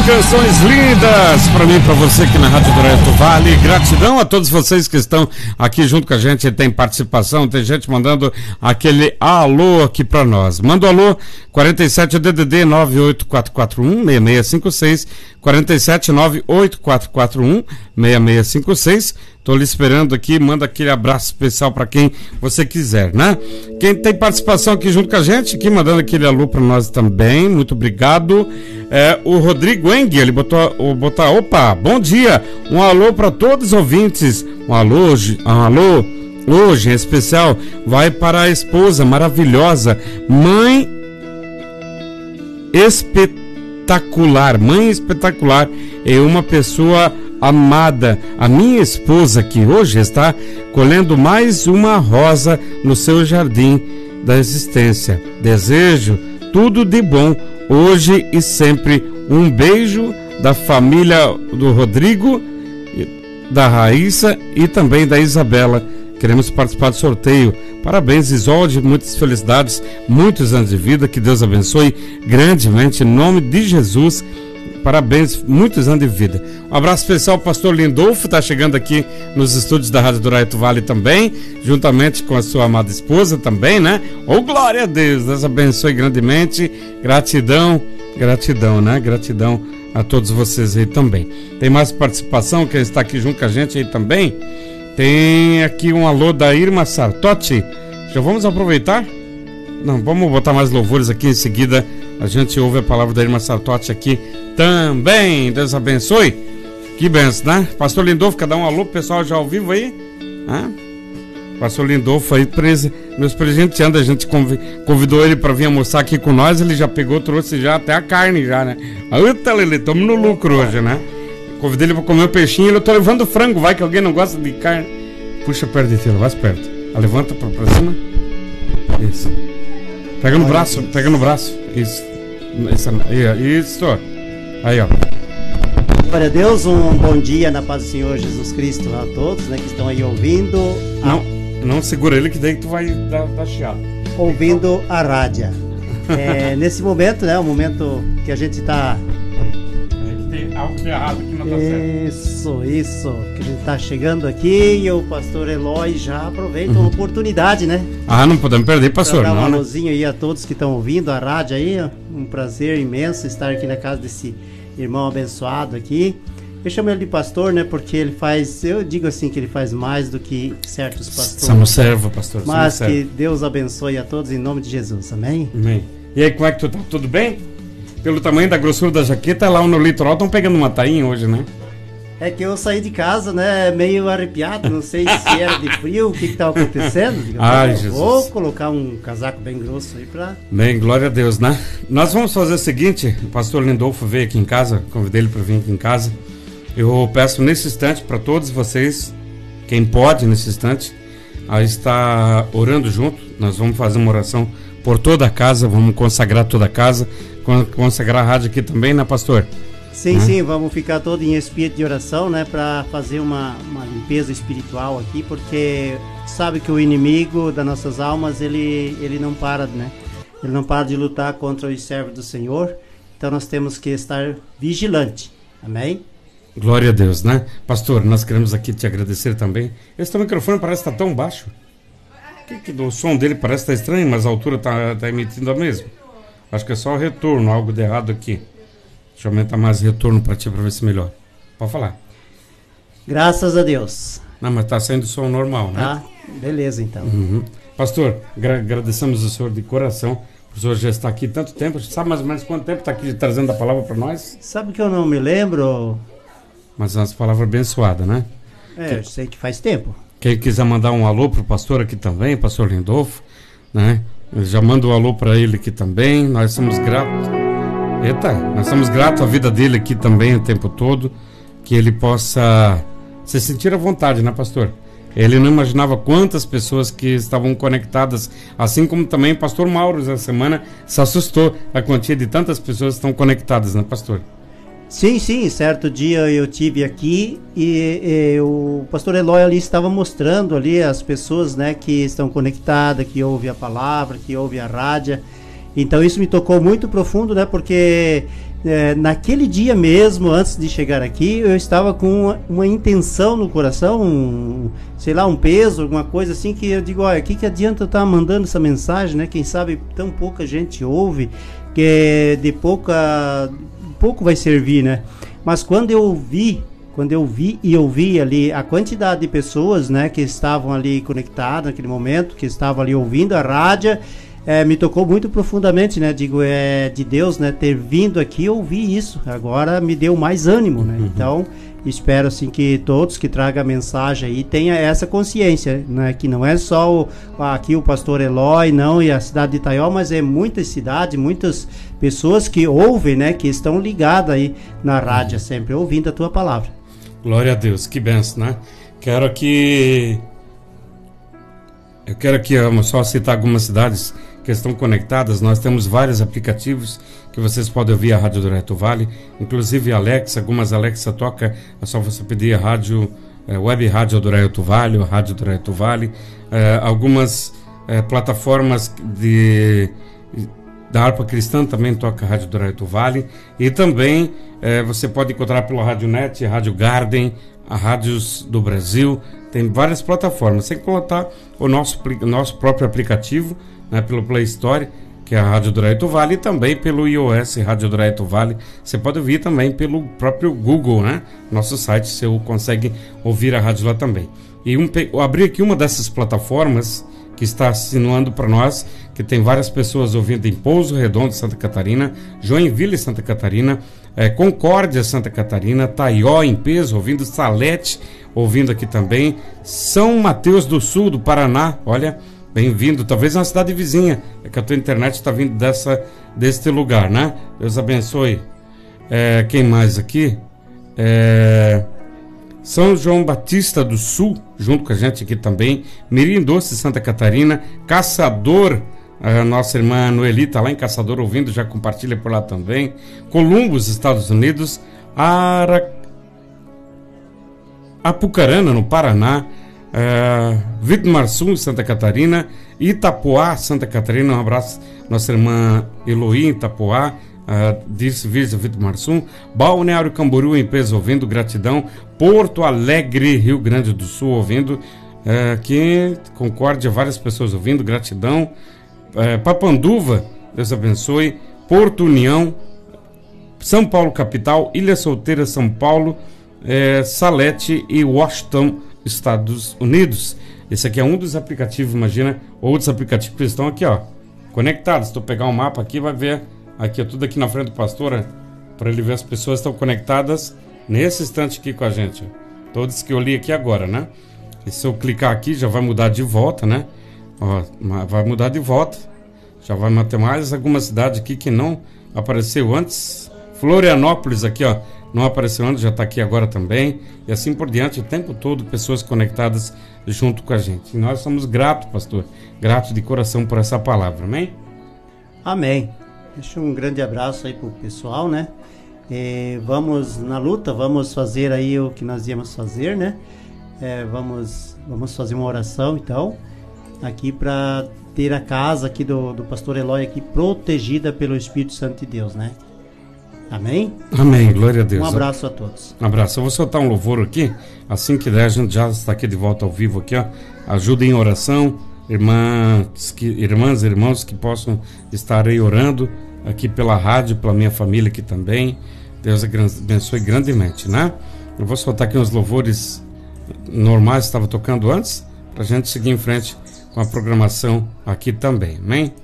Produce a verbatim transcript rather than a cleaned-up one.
Canções lindas para mim, para você aqui na Rádio Dourado Vale. Gratidão a todos vocês que estão aqui junto com a gente. Tem participação, tem gente mandando aquele alô aqui para nós. Manda o alô quarenta e sete D D D nove oito quatro quatro um seis seis cinco seis, quarenta e sete nove oito quatro quatro um seis seis cinco seis. Tô lhe esperando aqui, manda aquele abraço especial para quem você quiser, né? Quem tem participação aqui junto com a gente, aqui mandando aquele alô para nós também, muito obrigado. É, o Rodrigo Eng, ele botou, botou, opa, bom dia, um alô para todos os ouvintes, um alô, um alô, hoje em especial, vai para a esposa maravilhosa, mãe espetacular, mãe espetacular, é uma pessoa amada, a minha esposa que hoje está colhendo mais uma rosa no seu jardim da existência. Desejo tudo de bom hoje e sempre. Um beijo da família do Rodrigo, da Raíssa e também da Isabela. Queremos participar do sorteio. Parabéns, Isolde, muitas felicidades, muitos anos de vida, que Deus abençoe grandemente, em nome de Jesus. Parabéns, muitos anos de vida. Um abraço especial ao pastor Lindolfo, está chegando aqui nos estúdios da Rádio Dourado Vale também, juntamente com a sua amada esposa também, né? Oh, glória a Deus, Deus abençoe grandemente. Gratidão, gratidão, né? Gratidão a todos vocês aí também. Tem mais participação, quem está aqui junto com a gente aí também. Tem aqui um alô da Irma Sartotti. Já vamos aproveitar? Não, vamos botar mais louvores aqui em seguida. A gente ouve a palavra da Irma Sartotti aqui também. Deus abençoe. Que benção, né? Pastor Lindolfo, quer dar um alô pro pessoal já ao vivo aí? Ah? Pastor Lindolfo aí, prese... meus presenteando. A gente convidou ele para vir almoçar aqui com nós. Ele já pegou, trouxe já até a carne já, né? Eita, Lelê, estamos no lucro hoje, né? Convidei ele para comer o peixinho. Eu tô levando frango, vai que alguém não gosta de carne. Puxa perto de ti, vai perto. Ah, levanta pra, pra cima. Isso. Pega no braço, pega no braço. Isso. Isso. Isso. Aí, ó. Glória a Deus, um bom dia na paz do Senhor Jesus Cristo a todos, né, que estão aí ouvindo. Não, a... não segura ele que daí tu vai dar, dar chiado. Ouvindo a rádio. É, nesse momento, né, o momento que a gente está... Tem algo de errado aqui, não tá certo. Isso, isso. Que a gente está chegando aqui e o pastor Eloy já aproveita uhum. a oportunidade, né? Ah, não podemos perder, pastor. Pra dar um não, alôzinho aí a todos que estão ouvindo a rádio aí. Um prazer imenso estar aqui na casa desse irmão abençoado aqui. Eu chamo ele de pastor, né? Porque ele faz, eu digo assim, que ele faz mais do que certos pastores. Somos servo, pastor. Mas Somos que servo. Deus abençoe a todos em nome de Jesus, amém? Amém. E aí, como é que tu tá? Tudo bem? Pelo tamanho da grossura da jaqueta, lá no litoral estão pegando uma tainha hoje, né? É que eu saí de casa, né, meio arrepiado, não sei se era de frio, o que que tava acontecendo. Digo, Ai, eu Jesus. Vou colocar um casaco bem grosso aí pra... Bem, glória a Deus, né? Nós vamos fazer o seguinte, o pastor Lindolfo veio aqui em casa, convidei ele para vir aqui em casa. Eu peço nesse instante para todos vocês, quem pode nesse instante, a estar orando junto. Nós vamos fazer uma oração por toda a casa, vamos consagrar toda a casa, consagrar a rádio aqui também, né, pastor? Sim, Hum? sim, vamos ficar todos em espírito de oração, né, para fazer uma, uma limpeza espiritual aqui, porque sabe que o inimigo das nossas almas, ele, ele não para, né? Ele não para de lutar contra os servos do Senhor, então nós temos que estar vigilante, amém? Glória a Deus, né? Pastor, nós queremos aqui te agradecer também. Esse teu microfone parece estar tão baixo. Que, que, o som dele parece estar estranho, mas a altura está tá emitindo a mesma. Acho que é só o retorno, algo de errado aqui. Deixa eu aumentar mais o retorno para ti, para ver se melhor. Pode falar. Graças a Deus. Não, mas está saindo som normal, né? Tá, beleza então. Uhum. Pastor, gra- agradecemos ao senhor de coração. O senhor já está aqui tanto tempo. Sabe mais ou menos quanto tempo está aqui trazendo a palavra para nós? Sabe que eu não me lembro? Mas é uma palavra abençoada, né? É, que... eu sei que faz tempo. Quem quiser mandar um alô pro pastor aqui também, pastor Lindolfo, né? Eu já mando um alô para ele aqui também. Nós somos gratos. Eita, nós somos gratos à vida dele aqui também o tempo todo. Que ele possa se sentir à vontade, né, pastor? Ele não imaginava quantas pessoas que estavam conectadas, assim como também o pastor Mauro, essa semana, se assustou a quantia de tantas pessoas que estão conectadas, né, pastor? Sim, sim, certo dia eu tive aqui e, e o pastor Eloy ali estava mostrando ali as pessoas, né, que estão conectadas, que ouvem a palavra, que ouvem a rádio. Então isso me tocou muito profundo, né, porque é, naquele dia mesmo, antes de chegar aqui, eu estava com uma, uma intenção no coração, um, sei lá, um peso, alguma coisa assim, que eu digo, olha, o que, que adianta eu estar mandando essa mensagem, né? Quem sabe tão pouca gente ouve, que de pouca, pouco vai servir, né? Mas quando eu ouvi, quando eu vi e ouvi ali a quantidade de pessoas, né, que estavam ali conectadas naquele momento, que estavam ali ouvindo a rádio, É, me tocou muito profundamente, né? Digo, é de Deus, né? Ter vindo aqui ouvir isso. Agora me deu mais ânimo, né? Uhum. Então, espero assim que todos que tragam a mensagem aí tenham essa consciência, né? Que não é só o, aqui o pastor Eloy, não, e a cidade de Itaió, mas é muitas cidades, muitas pessoas que ouvem, né? Que estão ligadas aí na rádio, uhum. sempre ouvindo a tua palavra. Glória a Deus, que benção, né? Quero que... Eu quero aqui vamos só citar algumas cidades que estão conectadas. Nós temos vários aplicativos que vocês podem ouvir a Rádio do Alto Vale, inclusive Alexa, algumas Alexa toca, é só você pedir a rádio, é, web rádio do Alto Vale, a Rádio do Alto Vale, é, algumas é, plataformas de, da harpa cristã também toca a Rádio do Alto Vale, e também é, você pode encontrar pela Rádio Net, Rádio Garden, a Rádios do Brasil, tem várias plataformas, sem contar o nosso, nosso próprio aplicativo, né, pelo Play Store, que é a Rádio do Alto Vale, e também pelo iOS Rádio do Alto Vale. Você pode ouvir também pelo próprio Google, né? Nosso site, você consegue ouvir a rádio lá também. E um, eu abri aqui uma dessas plataformas que está assinuando para nós, que tem várias pessoas ouvindo em Pouso Redondo, Santa Catarina, Joinville, Santa Catarina, é, Concórdia, Santa Catarina, Itaió, em Peso, ouvindo Salete, ouvindo aqui também, São Mateus do Sul, do Paraná, olha, bem-vindo, talvez uma cidade vizinha, é que a tua internet está vindo dessa, deste lugar, né? Deus abençoe. É, quem mais aqui? É... São João Batista do Sul, junto com a gente aqui também, Mirim Doce, Santa Catarina, Caçador, a nossa irmã Noelita lá em Caçador ouvindo, já compartilha por lá também, Columbus, Estados Unidos, Ara... Apucarana, no Paraná, uh, Vitimarsum, Santa Catarina, Itapoá, Santa Catarina, um abraço, nossa irmã Eloí, Itapoá, Uh, disse Virgem Vitimarsum, Balneário Camboriú em Peso ouvindo, gratidão, Porto Alegre, Rio Grande do Sul ouvindo, uh, aqui Concórdia, várias pessoas ouvindo, gratidão, uh, Papanduva, Deus abençoe, Porto União, São Paulo capital, Ilha Solteira, São Paulo, uh, Salete e Washington, Estados Unidos. Esse aqui é um dos aplicativos, imagina, outros aplicativos que estão aqui, ó, conectados. Se tu pegar um mapa aqui, vai ver. Aqui é tudo aqui na frente do pastor, para ele ver as pessoas que estão conectadas nesse instante aqui com a gente. Todos que eu li aqui agora, né? E se eu clicar aqui, já vai mudar de volta, né? Ó, vai mudar de volta. Já vai ter mais alguma cidade aqui que não apareceu antes. Florianópolis aqui, ó, não apareceu antes, já está aqui agora também. E assim por diante, o tempo todo, pessoas conectadas junto com a gente. E nós somos gratos, pastor, gratos de coração por essa palavra, amém? Amém. Deixa um grande abraço aí pro pessoal, né? E vamos na luta, vamos fazer aí o que nós íamos fazer, né? É, vamos, vamos fazer uma oração, então, aqui para ter a casa aqui do, do pastor Eloy aqui protegida pelo Espírito Santo de Deus, né? Amém? Amém, glória a Deus. Um abraço a todos. Um abraço. Eu vou soltar um louvor aqui, assim que der, a gente já está aqui de volta ao vivo aqui, ó. Ajuda em oração. Irmãs, que, irmãs e irmãos que possam estar aí orando aqui pela rádio, pela minha família aqui também. Deus abençoe grandemente, né? Eu vou soltar aqui uns louvores normais que estava tocando antes, para a gente seguir em frente com a programação aqui também, amém?